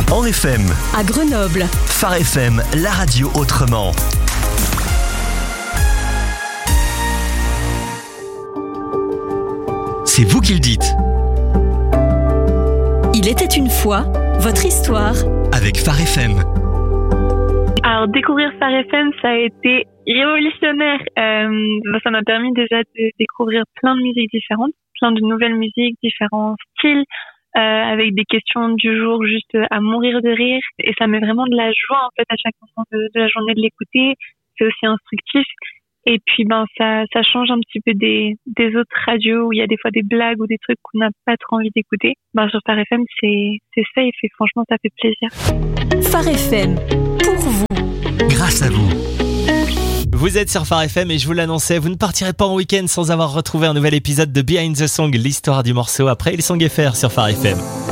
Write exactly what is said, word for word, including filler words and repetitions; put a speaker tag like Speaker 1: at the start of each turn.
Speaker 1: En F M.
Speaker 2: À Grenoble.
Speaker 1: Phare F M, la radio autrement. C'est vous qui le dites.
Speaker 2: Il était une fois, votre histoire.
Speaker 1: Avec Phare F M.
Speaker 3: Alors, découvrir Phare F M, ça a été révolutionnaire. Euh, ça m'a permis déjà de découvrir plein de musiques différentes, plein de nouvelles musiques, différents styles, euh, avec des questions du jour juste à mourir de rire. Et ça met vraiment de la joie, en fait, à chaque moment de, de la journée de l'écouter. C'est aussi instructif. Et puis, ben, ça, ça change un petit peu des, des autres radios où il y a des fois des blagues ou des trucs qu'on n'a pas trop envie d'écouter. Ben, sur Phare F M, c'est, c'est safe et franchement, ça fait plaisir.
Speaker 2: Phare F M, pour vous.
Speaker 1: Grâce à vous.
Speaker 4: Vous êtes sur Phare F M et je vous l'annonçais, vous ne partirez pas en week-end sans avoir retrouvé un nouvel épisode de Behind the Song, l'histoire du morceau après Hillsong F R sur Phare F M.